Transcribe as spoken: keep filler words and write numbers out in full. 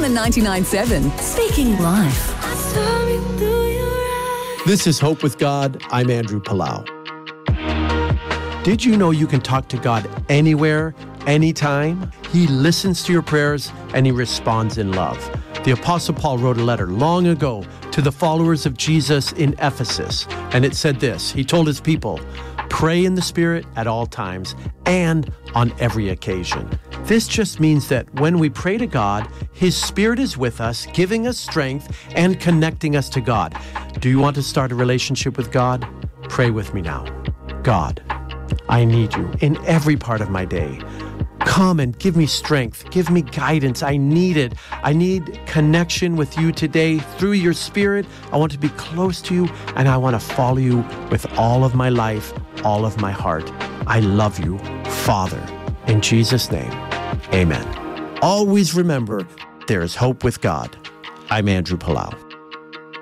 the ninety-nine point seven, Speaking Life. This is Hope with God. I'm Andrew Palau. Did you know you can talk to God anywhere, anytime? He listens to your prayers and he responds in love. The Apostle Paul wrote a letter long ago to the followers of Jesus in Ephesus, and it said this. He told his people, pray in the Spirit at all times and on every occasion. This just means that when we pray to God, His Spirit is with us, giving us strength and connecting us to God. Do you want to start a relationship with God? Pray with me now. God, I need you in every part of my day. Come and give me strength. Give me guidance. I need it. I need connection with you today through your Spirit. I want to be close to you, and I want to follow you with all of my life, all of my heart. I love you, Father. In Jesus' name, amen. Always remember, there is hope with God. I'm Andrew Palau.